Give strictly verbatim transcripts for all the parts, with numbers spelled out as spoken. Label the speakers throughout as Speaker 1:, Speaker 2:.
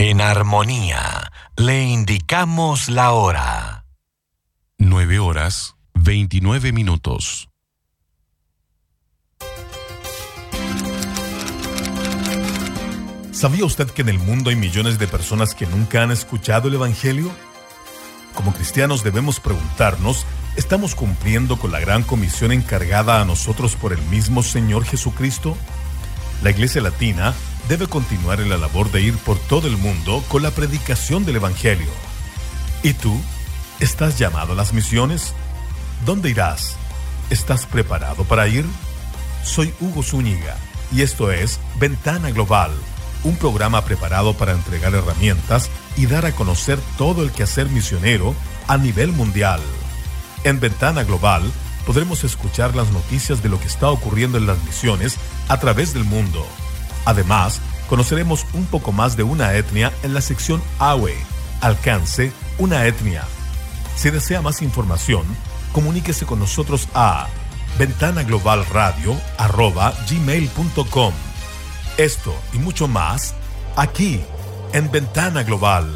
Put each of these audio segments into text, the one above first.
Speaker 1: En armonía, le indicamos la hora.
Speaker 2: Nueve horas, veintinueve minutos.
Speaker 3: ¿Sabía usted que en el mundo hay millones de personas que nunca han escuchado el Evangelio? Como cristianos debemos preguntarnos, ¿estamos cumpliendo con la gran comisión encargada a nosotros por el mismo Señor Jesucristo? La Iglesia Latina debe continuar en la labor de ir por todo el mundo con la predicación del Evangelio. ¿Y tú? ¿Estás llamado a las misiones? ¿Dónde irás? ¿Estás preparado para ir? Soy Hugo Zúñiga y esto es Ventana Global, un programa preparado para entregar herramientas y dar a conocer todo el quehacer misionero a nivel mundial. En Ventana Global podremos escuchar las noticias de lo que está ocurriendo en las misiones a través del mundo. Además, conoceremos un poco más de una etnia en la sección A W E, Alcance una etnia. Si desea más información, comuníquese con nosotros a ventanaglobalradio arroba gmail punto com. Esto y mucho más, aquí, en Ventana Global.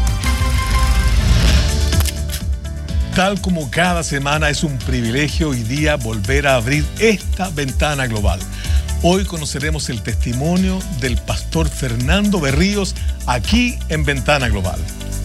Speaker 3: Tal como cada semana es un privilegio hoy día volver a abrir esta Ventana Global. Hoy conoceremos el testimonio del pastor Fernando Berríos aquí en Ventana Global.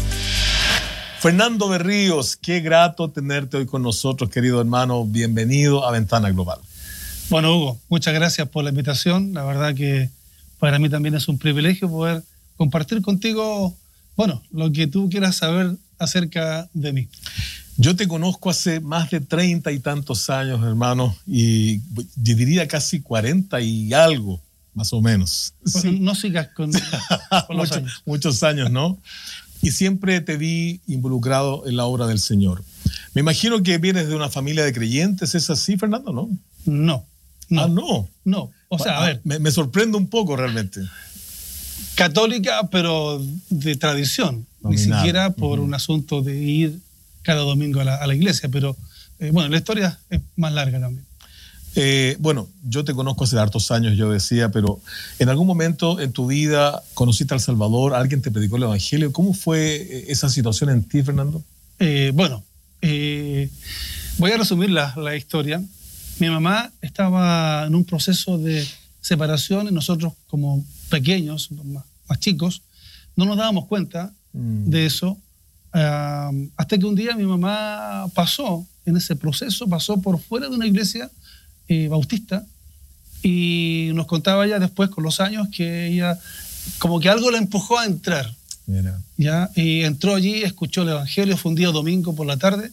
Speaker 3: Fernando Berríos, qué grato tenerte hoy con nosotros, querido hermano. Bienvenido a Ventana Global.
Speaker 4: Bueno, Hugo, muchas gracias por la invitación. La verdad que para mí también es un privilegio poder compartir contigo, bueno, lo que tú quieras saber acerca de mí.
Speaker 3: Yo te conozco hace más de treinta y tantos años, hermano, y yo diría casi cuarenta y algo, más o menos.
Speaker 4: Bueno, sí. No sigas con, con los
Speaker 3: Mucho,
Speaker 4: años.
Speaker 3: Muchos años, ¿no? Y siempre te vi involucrado en la obra del Señor. Me imagino que vienes de una familia de creyentes, ¿es así, Fernando, no?
Speaker 4: No. no
Speaker 3: ah, no.
Speaker 4: No, o sea, a ver.
Speaker 3: Me, me sorprende un poco realmente.
Speaker 4: Católica, pero de tradición.
Speaker 3: Nominal.
Speaker 4: Ni siquiera por
Speaker 3: Uh-huh.
Speaker 4: un asunto de ir cada domingo a la, a la iglesia, pero eh, bueno, la historia es más larga también.
Speaker 3: Eh, bueno, yo te conozco hace hartos años, yo decía, pero ¿en algún momento en tu vida conociste al Salvador? ¿Alguien te predicó el Evangelio? ¿Cómo fue esa situación en ti, Fernando?
Speaker 4: Eh, bueno, eh, voy a resumir la, la historia. Mi mamá estaba en un proceso de separación y nosotros como pequeños, más, más chicos, no nos dábamos cuenta mm. de eso. Uh, hasta que un día mi mamá pasó en ese proceso, pasó por fuera de una iglesia eh, bautista y nos contaba ya después con los años que ella como que algo la empujó a entrar.
Speaker 3: Mira.
Speaker 4: ¿Ya? Y entró allí, escuchó el Evangelio, fue un día domingo por la tarde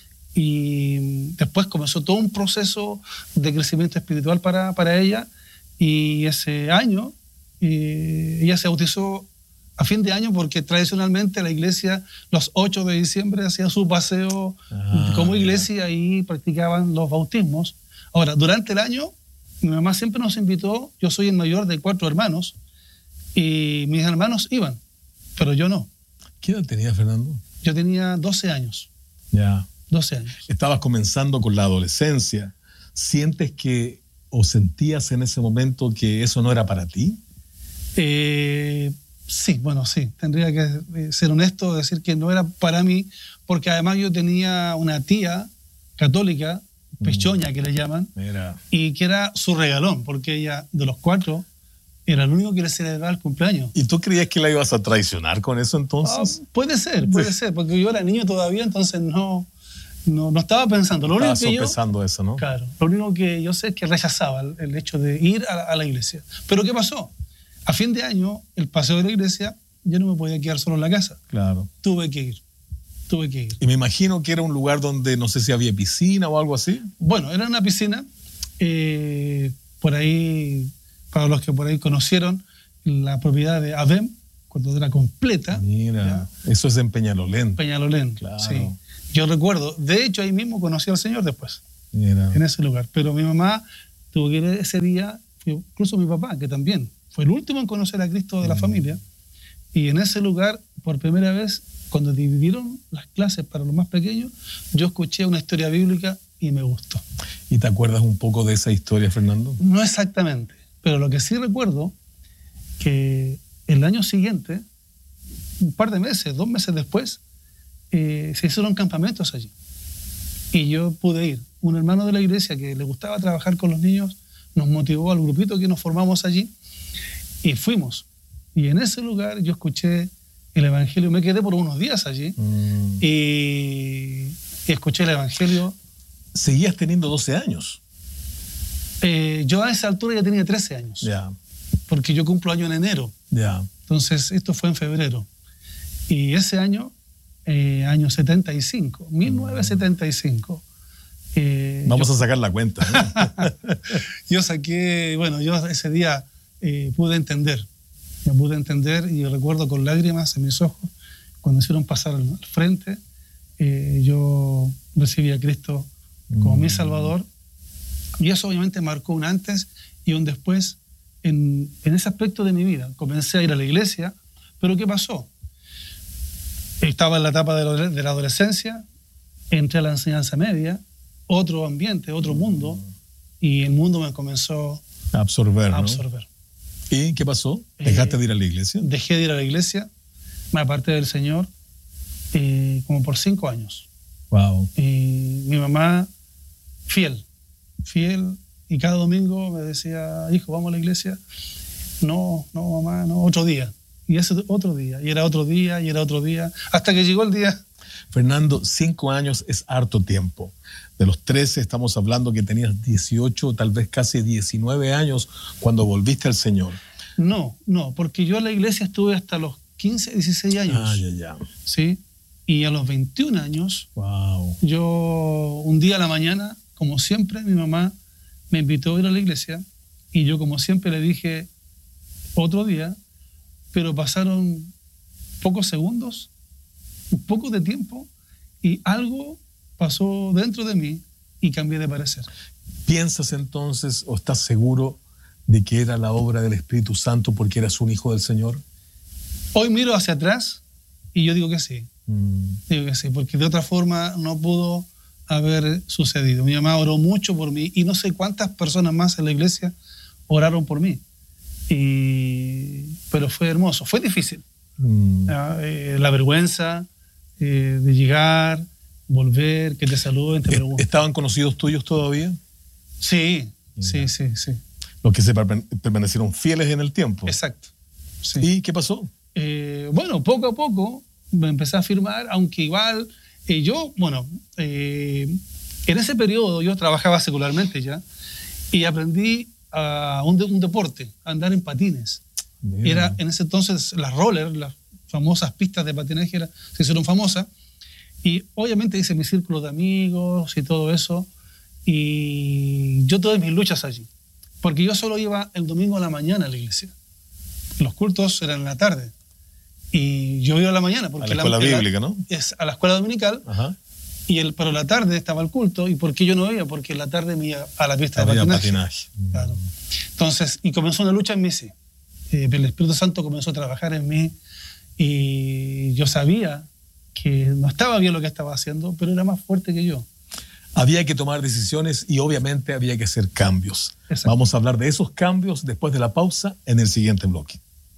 Speaker 4: y después comenzó todo un proceso de crecimiento espiritual para, para ella y ese año eh, ella se bautizó a fin de año porque tradicionalmente la iglesia los ocho de diciembre hacía su paseo ah, como iglesia y practicaban los bautismos. Ahora, durante el año, mi mamá siempre nos invitó, yo soy el mayor de cuatro hermanos, y mis hermanos iban, pero yo no.
Speaker 3: ¿Qué edad tenías, Fernando?
Speaker 4: Yo tenía doce años.
Speaker 3: Ya.
Speaker 4: doce años.
Speaker 3: Estabas comenzando con la adolescencia. ¿Sientes que, o sentías en ese momento que eso no era para ti?
Speaker 4: Eh... Sí, bueno, sí. Tendría que ser honesto, decir que no era para mí, porque además yo tenía una tía católica, pechoña que le llaman,
Speaker 3: Mira.
Speaker 4: y que era su regalón, porque ella, de los cuatro, era el único que le celebraba el cumpleaños.
Speaker 3: ¿Y tú creías que la ibas a traicionar con eso entonces?
Speaker 4: Ah, puede ser, puede ser, porque yo era niño todavía, entonces no, no, no estaba pensando. Lo
Speaker 3: estaba
Speaker 4: único que
Speaker 3: sopesando
Speaker 4: yo,
Speaker 3: eso, ¿no?
Speaker 4: Claro, lo único que yo sé es que rechazaba el, el hecho de ir a la, a la iglesia. Pero ¿qué pasó? A fin de año, el paseo de la iglesia, yo no me podía quedar solo en la casa.
Speaker 3: Claro.
Speaker 4: Tuve que ir, tuve que ir.
Speaker 3: Y me imagino que era un lugar donde no sé si había piscina o algo así.
Speaker 4: Bueno, era una piscina, eh, por ahí, para los que por ahí conocieron, la propiedad de Avem, cuando era completa.
Speaker 3: Mira, ¿ya? Eso es en Peñalolén.
Speaker 4: Peñalolén,
Speaker 3: claro.
Speaker 4: Sí. Yo recuerdo, de hecho ahí mismo conocí al Señor después,
Speaker 3: Mira.
Speaker 4: en ese lugar. Pero mi mamá tuvo que ir ese día, incluso mi papá, que también fue el último en conocer a Cristo de la mm. familia. Y en ese lugar, por primera vez, cuando dividieron las clases para los más pequeños, yo escuché una historia bíblica y me gustó.
Speaker 3: ¿Y te acuerdas un poco de esa historia, Fernando?
Speaker 4: No exactamente, pero lo que sí recuerdo, que el año siguiente, un par de meses, dos meses después, eh, se hicieron campamentos allí. Y yo pude ir. Un hermano de la iglesia que le gustaba trabajar con los niños nos motivó al grupito que nos formamos allí y fuimos. Y en ese lugar yo escuché el Evangelio. Me quedé por unos días allí mm. y, y escuché el Evangelio.
Speaker 3: ¿Seguías teniendo doce años?
Speaker 4: Eh, yo a esa altura ya tenía trece años.
Speaker 3: Ya. Yeah.
Speaker 4: Porque yo cumplo año en enero.
Speaker 3: Ya. Yeah.
Speaker 4: Entonces, esto fue en febrero. Y ese año, eh, año setenta y cinco, mil novecientos setenta y cinco. Eh,
Speaker 3: Vamos
Speaker 4: yo,
Speaker 3: a sacar la cuenta, ¿no?
Speaker 4: Yo saqué, bueno, yo ese día eh, pude entender. Me pude entender y recuerdo con lágrimas en mis ojos, cuando hicieron pasar al frente, eh, yo recibí a Cristo como mm. mi Salvador. Y eso obviamente marcó un antes y un después en, en ese aspecto de mi vida. Comencé a ir a la iglesia, pero ¿qué pasó? Estaba en la etapa de la, de la adolescencia, entré a la enseñanza media, otro ambiente, otro mundo, y el mundo me comenzó
Speaker 3: a absorber.
Speaker 4: A absorber.
Speaker 3: ¿No? ¿Y qué pasó? ¿Dejaste eh, de ir a la iglesia?
Speaker 4: Dejé de ir a la iglesia, me aparté del Señor eh, como por cinco años.
Speaker 3: Wow.
Speaker 4: Y mi mamá, fiel, fiel, y cada domingo me decía, hijo, vamos a la iglesia. No, no, mamá, no, otro día. Y ese otro día, y era otro día, y era otro día, hasta que llegó el día.
Speaker 3: Fernando, cinco años es harto tiempo. De los trece estamos hablando que tenías dieciocho, tal vez casi diecinueve años cuando volviste al Señor.
Speaker 4: No, no, porque yo en la iglesia estuve hasta los quince, dieciséis años.
Speaker 3: Ah, ya, ya.
Speaker 4: Sí, y a los veintiún años,
Speaker 3: wow.
Speaker 4: Yo un día a la mañana, como siempre, mi mamá me invitó a ir a la iglesia y yo como siempre le dije otro día, pero pasaron pocos segundos, un poco de tiempo y algo pasó dentro de mí y cambié de parecer.
Speaker 3: ¿Piensas entonces o estás seguro de que era la obra del Espíritu Santo porque eras un hijo del Señor?
Speaker 4: Hoy miro hacia atrás y yo digo que sí. Mm. Digo que sí, porque de otra forma no pudo haber sucedido. Mi mamá oró mucho por mí y no sé cuántas personas más en la iglesia oraron por mí. Y... pero fue hermoso, fue difícil. Mm. Eh, la vergüenza eh, de llegar, volver, que te saluden, te pregunten.
Speaker 3: ¿Estaban conocidos tuyos todavía?
Speaker 4: Sí, sí, sí, sí.
Speaker 3: Los que se permanecieron fieles en el tiempo.
Speaker 4: Exacto. Sí.
Speaker 3: ¿Y qué pasó?
Speaker 4: Eh, bueno, poco a poco me empecé a firmar, aunque igual eh, yo, bueno, eh, en ese periodo yo trabajaba secularmente ya y aprendí a un, de, un deporte, a andar en patines. Bien. Era en ese entonces las rollers, las famosas pistas de patinaje era, se hicieron famosas y obviamente hice mi círculo de amigos y todo eso y yo todas mis luchas allí, porque yo solo iba el domingo a la mañana a la iglesia. Los cultos eran en la tarde. Y yo iba a la mañana. Porque
Speaker 3: a la escuela
Speaker 4: la,
Speaker 3: bíblica, ¿no?
Speaker 4: Es a la escuela dominical. Ajá. Y el, pero la tarde estaba el culto. ¿Y por qué yo no iba? Porque en la tarde me iba a la pista Había de patinaje. patinaje. Claro. Entonces, y comenzó una lucha en mí, sí. Eh, el Espíritu Santo comenzó a trabajar en mí. Y yo sabía que no estaba bien lo que estaba haciendo, pero era más fuerte que yo.
Speaker 3: Había que tomar decisiones y obviamente había que hacer cambios. Exacto. Vamos a hablar de esos cambios después de la pausa en el siguiente bloque.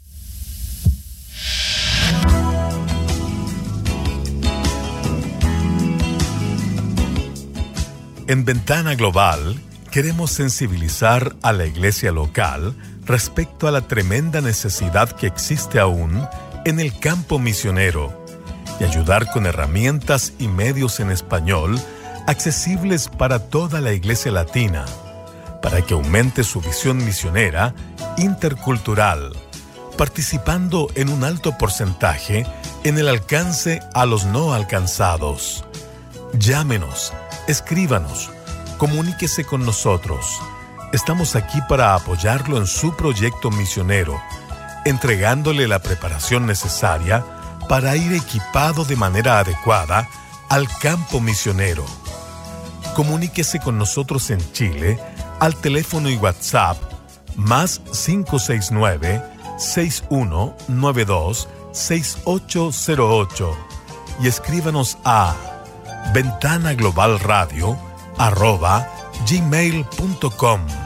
Speaker 1: En Ventana Global queremos sensibilizar a la iglesia local respecto a la tremenda necesidad que existe aún en el campo misionero y ayudar con herramientas y medios en español accesibles para toda la iglesia latina, para que aumente su visión misionera intercultural, participando en un alto porcentaje en el alcance a los no alcanzados. Llámenos, escríbanos, comuníquese con nosotros. Estamos aquí para apoyarlo en su proyecto misionero, entregándole la preparación necesaria para ir equipado de manera adecuada al campo misionero. Comuníquese con nosotros en Chile al teléfono y WhatsApp más cinco seis nueve, seis uno nueve dos, seis ocho cero ocho y escríbanos a ventanaglobalradio arroba gmail punto com.